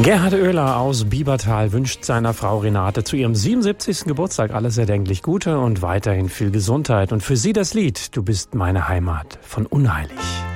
Gerhard Oehler aus Biebertal wünscht seiner Frau Renate zu ihrem 77. Geburtstag alles erdenklich Gute und weiterhin viel Gesundheit. Und für sie das Lied »Du bist meine Heimat« von Unheilig.